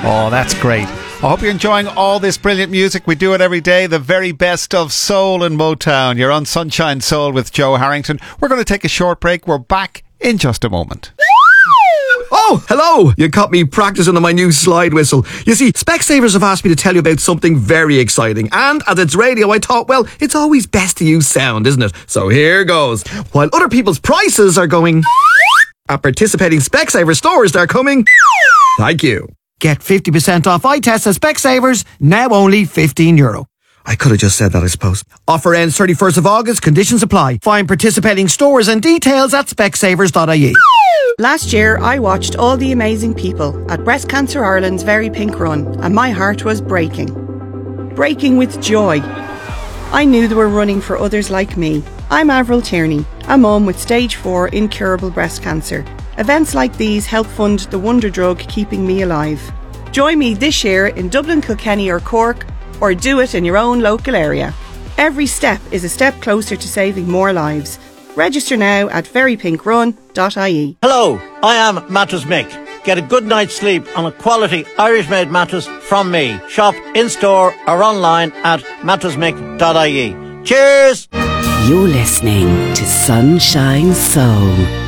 Oh, that's great. I hope you're enjoying all this brilliant music. We do it every day. The very best of soul and Motown. You're on Sunshine Soul with Joe Harrington. We're going to take a short break. We're back in just a moment. Oh, hello! You caught me practicing on my new slide whistle. You see, Specsavers have asked me to tell you about something very exciting. And as it's radio, I thought, well, it's always best to use sound, isn't it? So here goes. While other people's prices are going... at participating Specsavers stores, they're coming... thank you. Get 50% off eye tests at Specsavers, now only €15. I could have just said that, I suppose. Offer ends 31st of August, conditions apply. Find participating stores and details at specsavers.ie. Last year, I watched all the amazing people at Breast Cancer Ireland's Very Pink Run, and my heart was breaking. Breaking with joy. I knew they were running for others like me. I'm Avril Tierney, a mum with stage 4 incurable breast cancer. Events like these help fund the wonder drug keeping me alive. Join me this year in Dublin, Kilkenny or Cork, or do it in your own local area. Every step is a step closer to saving more lives. Register now at verypinkrun.ie. Hello, I am Mattress Mick. Get a good night's sleep on a quality Irish-made mattress from me. Shop in-store or online at mattressmick.ie. Cheers! You're listening to Sunshine Soul